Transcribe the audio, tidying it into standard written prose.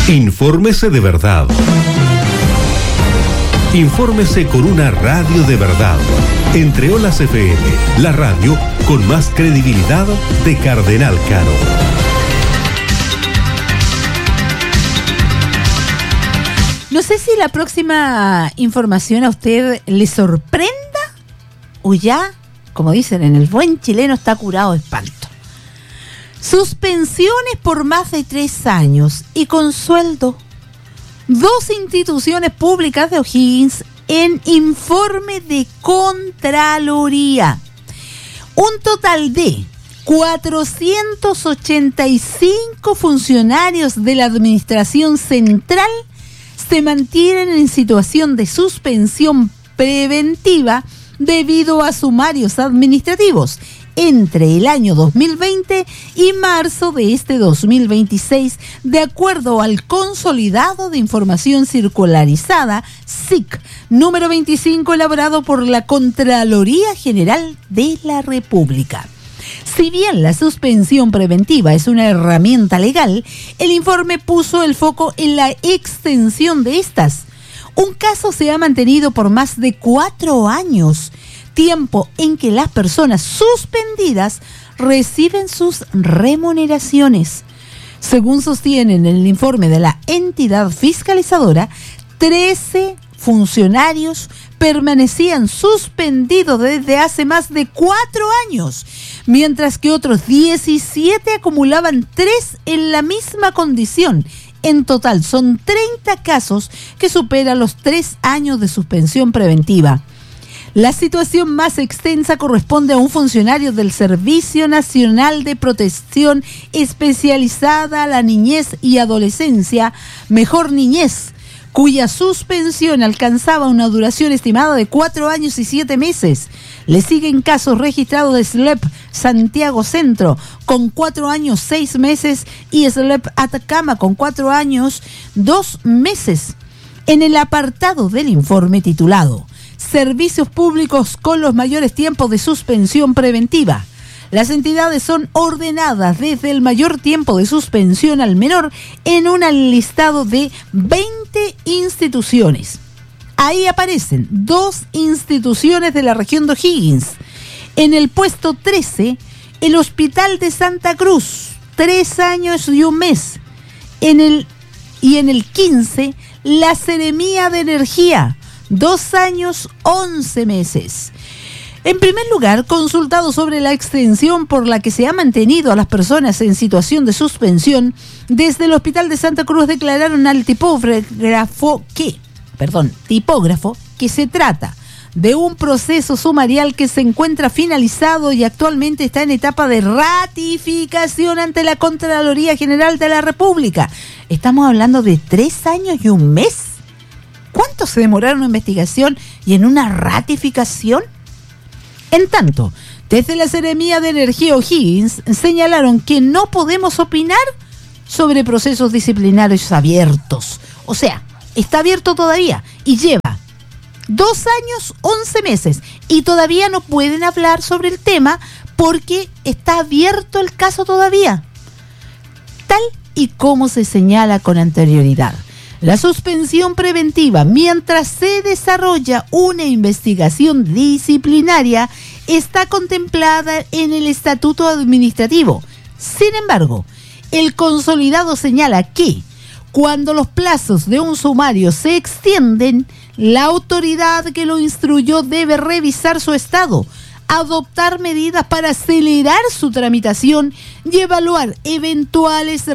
Infórmese de verdad. Infórmese con una radio de verdad. Entre Olas FM, la radio con más credibilidad de Cardenal Caro. No sé si la próxima información a usted le sorprenda o ya, como dicen en el buen chileno, está curado de espanto. Suspensiones por más de 3 años y con sueldo. 2 instituciones públicas de O'Higgins en informe de Contraloría. Un total de 485 funcionarios de la Administración Central se mantienen en situación de suspensión preventiva debido a sumarios administrativos entre el año 2020 y marzo de este 2026, de acuerdo al Consolidado de Información Circularizada, SIC, número 25, elaborado por la Contraloría General de la República. Si bien la suspensión preventiva es una herramienta legal, el informe puso el foco en la extensión de estas. Un caso se ha mantenido por más de 4 años, tiempo en que las personas suspendidas reciben sus remuneraciones. Según sostienen en el informe de la entidad fiscalizadora, 13 funcionarios permanecían suspendidos desde hace más de 4 años, mientras que otros 17 acumulaban 3 en la misma condición. En total son 30 casos que superan los 3 años de suspensión preventiva. La situación más extensa corresponde a un funcionario del Servicio Nacional de Protección Especializada a la Niñez y Adolescencia, Mejor Niñez, cuya suspensión alcanzaba una duración estimada de 4 años y 7 meses. Le siguen casos registrados de SLEP Santiago Centro con 4 años 6 meses y SLEP Atacama con 4 años 2 meses. En el apartado del informe titulado Servicios públicos con los mayores tiempos de suspensión preventiva, las entidades son ordenadas desde el mayor tiempo de suspensión al menor en un listado de 20 instituciones. Ahí aparecen 2 instituciones de la región de O'Higgins. En el puesto 13, el Hospital de Santa Cruz, 3 años y 1 mes. En el 15, la Seremía de Energía, 2 años, 11 meses. En primer lugar, consultado sobre la extensión por la que se ha mantenido a las personas en situación de suspensión, desde el Hospital de Santa Cruz declararon al tipógrafo que se trata de un proceso sumarial que se encuentra finalizado y actualmente está en etapa de ratificación ante la Contraloría General de la República. Estamos hablando de 3 años y 1 mes. ¿Cuánto se demoraron en una investigación y en una ratificación? En tanto, desde la Seremía de Energía O'Higgins señalaron que no podemos opinar sobre procesos disciplinarios abiertos. O sea, está abierto todavía y lleva 2 años, 11 meses y todavía no pueden hablar sobre el tema porque está abierto el caso todavía. Tal y como se señala con anterioridad. La suspensión preventiva, mientras se desarrolla una investigación disciplinaria, está contemplada en el Estatuto Administrativo. Sin embargo, el consolidado señala que, cuando los plazos de un sumario se extienden, la autoridad que lo instruyó debe revisar su estado, adoptar medidas para acelerar su tramitación y evaluar eventuales